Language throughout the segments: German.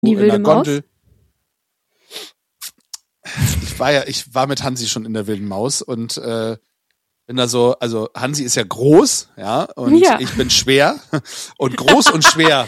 Die wilde Maus? Ich war mit Hansi schon in der wilden Maus und bin da so, also Hansi ist ja groß, ja, und ich bin schwer und groß und schwer.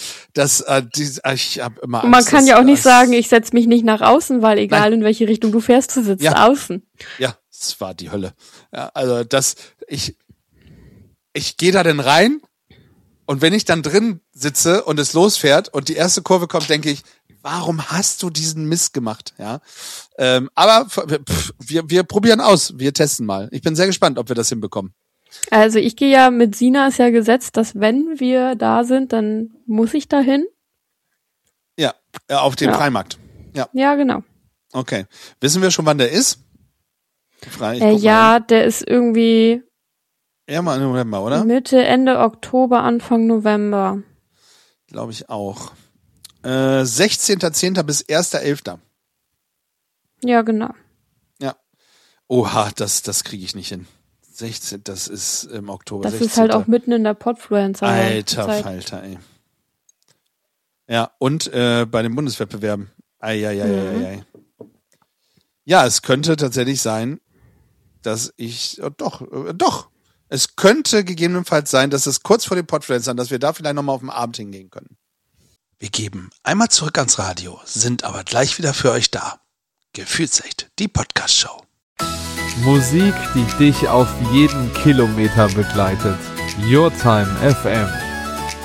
Ich habe immer Angst. Man kann ja auch nicht sagen, ich setze mich nicht nach außen, weil egal in welche Richtung du fährst, du sitzt außen. Ja, das war die Hölle. Ja, also ich gehe da denn rein und wenn ich dann drin sitze und es losfährt und die erste Kurve kommt, denke ich, warum hast du diesen Mist gemacht? Ja, aber wir probieren aus, wir testen mal. Ich bin sehr gespannt, ob wir das hinbekommen. Also ich gehe ja mit Sina, ist ja gesetzt, dass wenn wir da sind, dann muss ich dahin. Ja, auf dem Freimarkt. Ja, genau. Okay. Wissen wir schon, wann der ist? Der ist irgendwie mal im November, oder? Mitte, Ende Oktober, Anfang November. Glaube ich auch. 16.10. bis 1.11. Ja, genau. Ja. Oha, das kriege ich nicht hin. 16, das ist im Oktober. Das 16. ist halt auch mitten in der Podfluencer. Alter Falter, ey. Ja, und bei den Bundeswettbewerben. Ei. Ja, es könnte tatsächlich sein, dass ich, doch. Es könnte gegebenenfalls sein, dass es kurz vor den Podfluencern, dass wir da vielleicht nochmal auf den Abend hingehen können. Wir geben einmal zurück ans Radio, sind aber gleich wieder für euch da. Gefühlsecht, die Podcast-Show. Musik, die dich auf jeden Kilometer begleitet. Your Time FM.